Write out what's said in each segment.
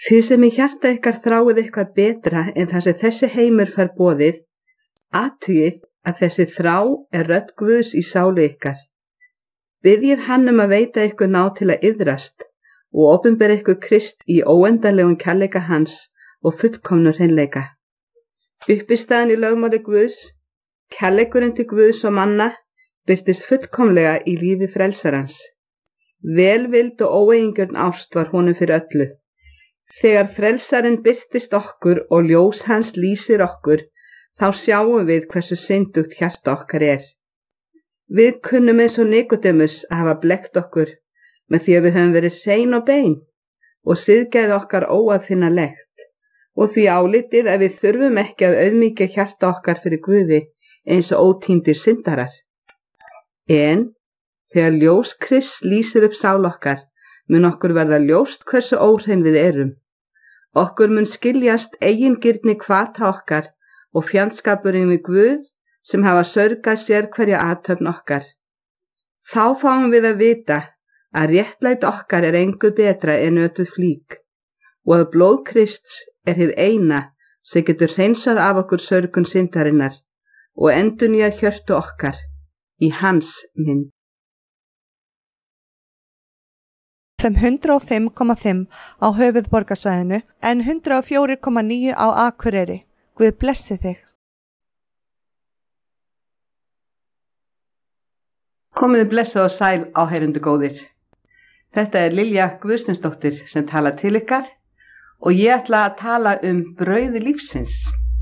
Þið sem í hjarta ykkar þráið eitthvað betra en það sem þessi heimur fær boðið, athugið að þessi þrá rödd Guðs í sálu ykkar. Biðjið hann að veita ykkur ná til að iðrast og opinbera ykkur Krist í óendanlegum kærleika hans og fullkomnum hreinleika. Uppistaðan í lögmáli Guðs, kærleikurinn til Guðs og manna, birtist fullkomlega í lífi frelsarans. Velvild og óeigingjörn ást var honum fyrir öllu. Þegar frelsarinn birtist okkur og ljós hans lýsir okkur, þá sjáum við hversu syndugt hjarta okkar er. Við kunnum eins og Nikodemus að hafa blekkt okkur með því að við höfum verið hrein og bein og siðgæði okkar óaðfinnanlegt og því álitið að við þurfum ekki að auðmýkja hjarta okkar fyrir Guði eins og ótíndir syndarar. En þegar ljós Krists lýsir upp sál okkar, mun okkur verða ljóst hversu óhrein við erum. Okkur mun skiljast eigingirni hvata okkar og fjandskapurinn við Guð sem hafa saurgað sér hverja athöfn okkar. Þá fáum við að vita að réttlæt okkar engu betra en ötuð flík og að blóð Krists hið eina sem getur hreinsað af okkur saurgun syndarinnar og endurnýjað hjörtu okkar í hans mynd. FM 105,5 á höfuðborgarsvæðinu en 104,9 á Akureyri. Guð blessi þig. Komiði blessað og sæl áheyrendur góðir. Þetta Lilja Guðsteinsdóttir sem tala til ykkar og ég ætla að tala brauð lífsins.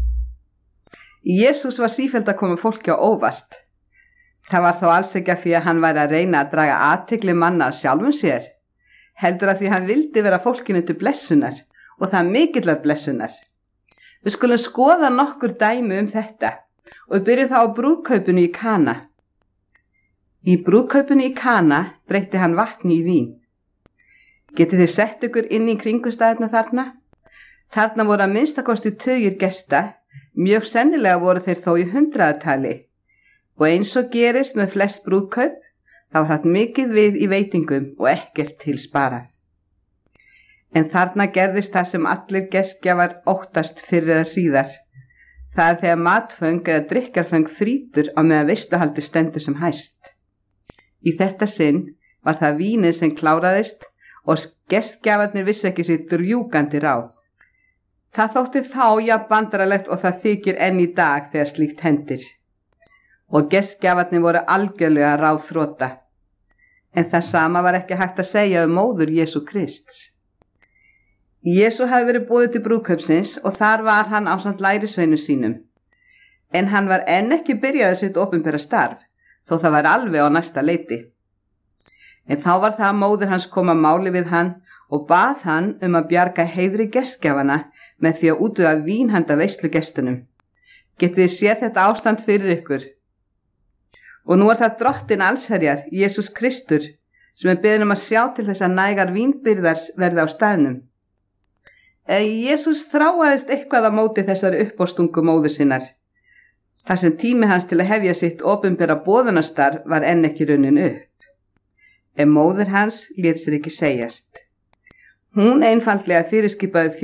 Jesús var sífellt að koma fólki á óvart. Það var þó alls ekki að því að hann væri að reyna að draga athygli manna að sjálfum sér, heldur að því hann vildi vera fólkinu til blessunar og það mikillar blessunar. Við skulum skoða nokkur dæmi þetta og við byrjum þá á brúðkaupinu í Kana. Í brúðkaupinu í Kana breytti hann vatni í vín. Getið þið sett ykkur inn í kringumstæðurnar þarna? Þarna voru að minnstakosti tugir gesta, mjög sennilega voru þeir þó í 100-tali og eins og gerist með flest brúðkaup, þá var haft mikið við í veitingum og ekkert til sparað. En þarna gerðist það sem allir gestgjafar óttast fyrr eða síðar. Það þegar matföng eða drykkarföng þrýtur á meðan veisluhaldi stendur sem hæst. Í þetta sinn var það vínið sem kláraðist og gestgjafarnir vissi ekki sitt rjúkandi ráð. Það þótti þá jafn bandaralegt og það þykir enn í dag þegar slíkt hendir. Og gestgjafarnir voru algjörlega ráðþrota. En það sama var ekki hægt að segja móður Jesú Krists. Jesú hafði verið boðið til brúðkaupsins og þar var hann ásamt lærisveinum sínum. En hann var enn ekki byrjaði sitt opinbera starf, þó það var alveg á næsta leiti. En þá var það að móðir hans kom að máli við hann og bað hann að bjarga heiðri gestgjafana með því að útvega vín handa veislugestunum. Getið þið séð þetta ástand fyrir ykkur? Og nú það drottinn allsherjar, Jesús Kristur, sem beðinn að sjá til þess að nægar vínbyrðar verði á staðnum. Jesús þráaðist eitthvað á móti þessari uppástungu móður sinnar. Þar sem tími hans til að hefja sitt opinbera boðunarstarf var enn ekki runnin upp. En móður hans lét sér ekki segjast. Hún einfaldlega fyrirskipaði